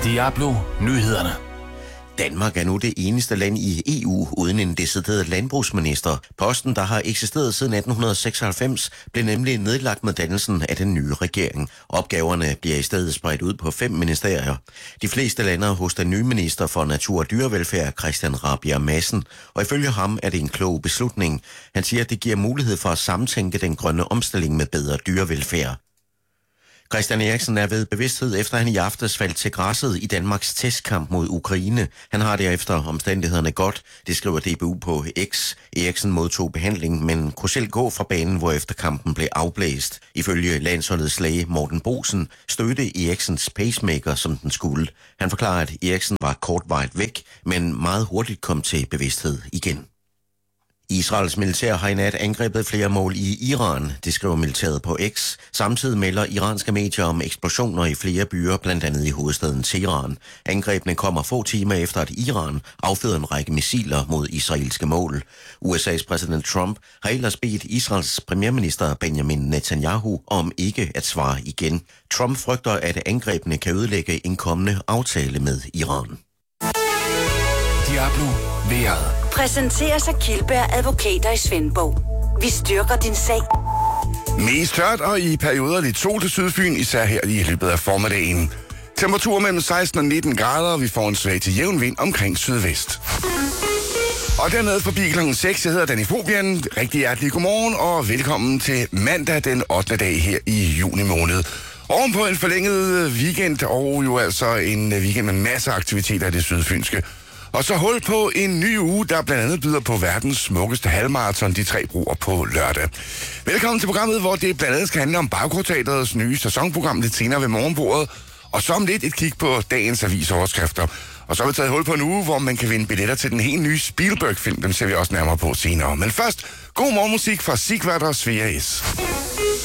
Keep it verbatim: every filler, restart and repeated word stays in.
Diablo Nyhederne. Danmark er nu det eneste land i E U uden en decideret landbrugsminister. Posten, der har eksisteret siden atten seksoghalvfems, blev nemlig nedlagt med dannelsen af den nye regering. Opgaverne bliver i stedet spredt ud på fem ministerier. De fleste lander hos den nye minister for natur og dyrevelfærd, Christian Rabjerg Madsen, og ifølge ham er det en klog beslutning. Han siger, at det giver mulighed for at samtænke den grønne omstilling med bedre dyrevelfærd. Christian Eriksen er ved bevidsthed, efter han i aftes faldt til græsset i Danmarks testkamp mod Ukraine. Han har derefter omstændighederne godt, det skriver D B U på X. Eriksen modtog behandling, men kunne selv gå fra banen, hvorefter kampen blev afblæst. Ifølge landsholdets læge Morten Bosen stødte Eriksens pacemaker, som den skulle. Han forklarer, at Eriksen var kortvarigt væk, men meget hurtigt kom til bevidsthed igen. Israels militær har i nat angrebet flere mål i Iran, det skriver militæret på X. Samtidig melder iranske medier om eksplosioner i flere byer, blandt andet i hovedstaden Teheran. Angrebene kommer få timer efter, at Iran affyrede en række missiler mod israelske mål. U S A's præsident Trump har ellers bedt Israels premierminister Benjamin Netanyahu om ikke at svare igen. Trump frygter, at angrebene kan ødelægge en kommende aftale med Iran. Diablo vejret. Præsenteres af Kildberg Advokater i Svendborg. Vi styrker din sag. Mest tørt og i perioder lidt sol til Sydfyn, især her i løbet af formiddagen. Temperatur mellem seksten og nitten grader, og vi får en svag til jævn vind omkring sydvest. Og dernede forbi klokken seks, jeg hedder Danny Fobian. Rigtig hjertelig godmorgen og velkommen til mandag den ottende dag her i juni måned. Ovenpå en forlænget weekend, og jo altså en weekend med masser af aktiviteter i det sydfynske. Og så hul på en ny uge, der blandt andet byder på verdens smukkeste halvmarathon, de tre broer på lørdag. Velkommen til programmet, hvor det blandt andet skal handle om Baggrundsteatrets nye sæsonprogram lidt senere ved morgenbordet. Og så om lidt et kig på dagens avisoverskrifter. Og så har vi taget hul på en uge, hvor man kan vinde billetter til den helt nye Spielberg-film. Dem ser vi også nærmere på senere. Men først, god morgenmusik fra Sigvard og Svea S.